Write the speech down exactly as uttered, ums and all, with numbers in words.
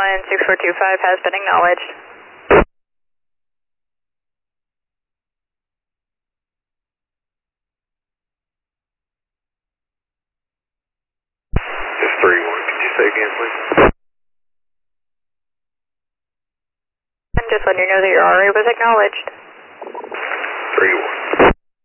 one six four two five has been acknowledged. It's three one, could you say again, please? I'm just letting you know that your R A was acknowledged. three one.